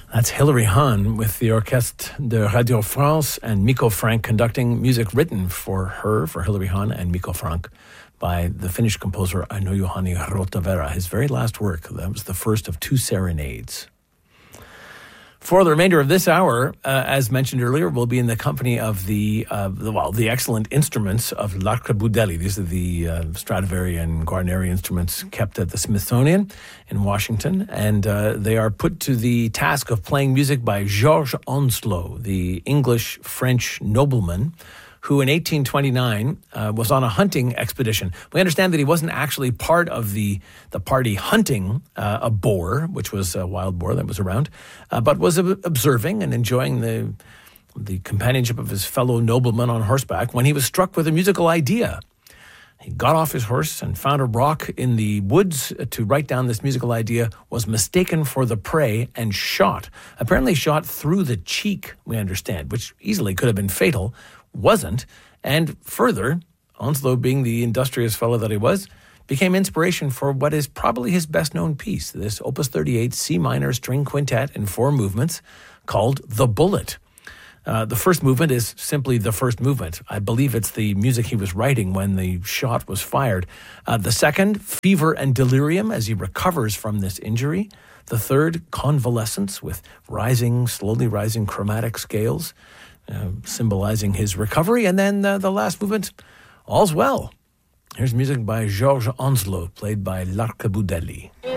That's Hilary Hahn with the Orchestre de Radio France and Mikko Frank conducting music written for her, for Hilary Hahn and Mikko Frank, by the Finnish composer Aino Juhani Rautavaara. His very last work, that was the first of two serenades. For the remainder of this hour, as mentioned earlier, we'll be in the company of the excellent instruments of l'Arcaboudelli. These are the Stradivari and Guarneri instruments kept at the Smithsonian in Washington, and they are put to the task of playing music by Georges Onslow, the English-French nobleman who in 1829 was on a hunting expedition. We understand that he wasn't actually part of the party hunting a boar, which was a wild boar that was around, but was observing and enjoying the companionship of his fellow noblemen on horseback when he was struck with a musical idea. He got off his horse and found a rock in the woods to write down this musical idea, was mistaken for the prey and shot. Apparently shot through the cheek, we understand, which easily could have been fatal. Wasn't, and further, Onslow, being the industrious fellow that he was, became inspiration for what is probably his best-known piece, this Opus 38 C minor string quintet in 4 movements called The Bullet. The first movement is simply the first movement. I believe it's the music he was writing when the shot was fired. The second, Fever and Delirium, as he recovers from this injury. The third, Convalescence, with slowly rising chromatic scales, symbolizing his recovery. And then the last movement, All's Well. Here's music by Georges Onslow, played by l'Arcaboudelli.